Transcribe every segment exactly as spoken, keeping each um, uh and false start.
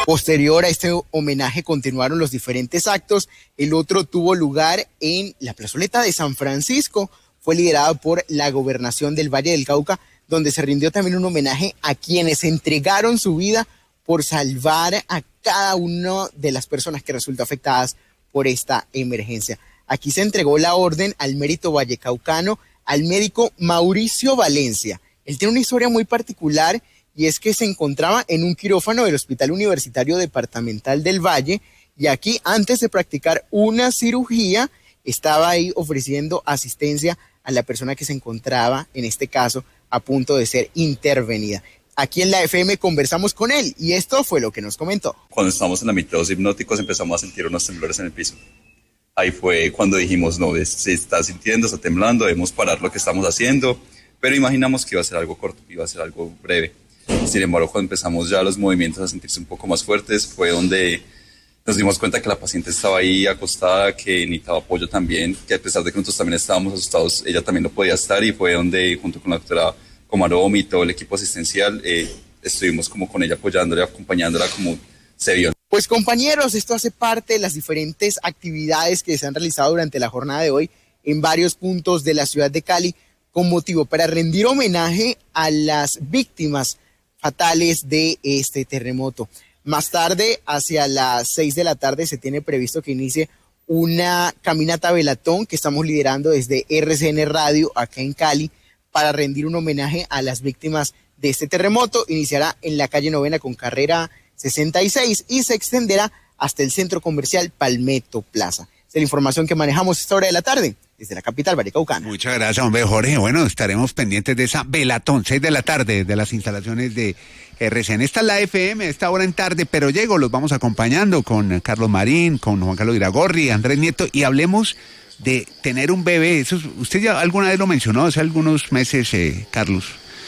Posterior a este homenaje continuaron los diferentes actos. El otro tuvo lugar en la plazoleta de San Francisco. Fue liderado por la Gobernación del Valle del Cauca, donde se rindió también un homenaje a quienes entregaron su vida por salvar a cada una de las personas que resultó afectadas por esta emergencia. Aquí se entregó la orden al mérito vallecaucano al médico Mauricio Valencia. Él tiene una historia muy particular y es que se encontraba en un quirófano del Hospital Universitario Departamental del Valle y aquí, antes de practicar una cirugía, estaba ahí ofreciendo asistencia a la persona que se encontraba, en este caso, a punto de ser intervenida. Aquí en la F M conversamos con él y esto fue lo que nos comentó. Cuando estábamos en la microdosis hipnóticos empezamos a sentir unos temblores en el piso. Ahí fue cuando dijimos, no, se está sintiendo, está temblando, debemos parar lo que estamos haciendo, pero imaginamos que iba a ser algo corto, iba a ser algo breve. Sin embargo, cuando empezamos ya los movimientos a sentirse un poco más fuertes, fue donde nos dimos cuenta que la paciente estaba ahí acostada, que necesitaba apoyo también, que a pesar de que nosotros también estábamos asustados, ella también no podía estar y fue donde, junto con la doctora Comaromi y todo el equipo asistencial, eh, estuvimos como con ella apoyándola, acompañándola como se vio. Pues compañeros, esto hace parte de las diferentes actividades que se han realizado durante la jornada de hoy en varios puntos de la ciudad de Cali con motivo para rendir homenaje a las víctimas fatales de este terremoto. Más tarde, hacia las seis de la tarde, se tiene previsto que inicie una caminata velatón que estamos liderando desde R C N Radio acá en Cali para rendir un homenaje a las víctimas de este terremoto. Iniciará en la calle Novena con carrera sesenta y seis y se extenderá hasta el centro comercial Palmetto Plaza. Es la información que manejamos a esta hora de la tarde desde la capital vallecaucana. Muchas gracias, hombre, Jorge. Bueno, estaremos pendientes de esa velatón, seis de la tarde, de las instalaciones de R C N. Esta es la F M, esta hora en tarde, pero llego, los vamos acompañando con Carlos Marín, con Juan Carlos Iragorri, Andrés Nieto, y hablemos de tener un bebé. Eso, usted ya alguna vez lo mencionó hace algunos meses, eh, Carlos.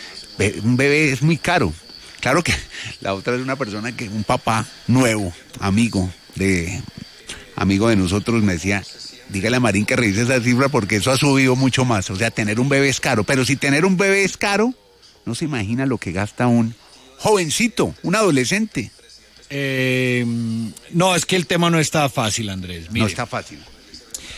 Be- un bebé es muy caro. Claro que la otra es una persona que, un papá nuevo, amigo de, amigo de nosotros, me decía, dígale a Marín que revise esa cifra porque eso ha subido mucho más. O sea, tener un bebé es caro, pero si tener un bebé es caro, no se imagina lo que gasta un jovencito, un adolescente. Eh, no, es que el tema no está fácil, Andrés. Mire, no está fácil.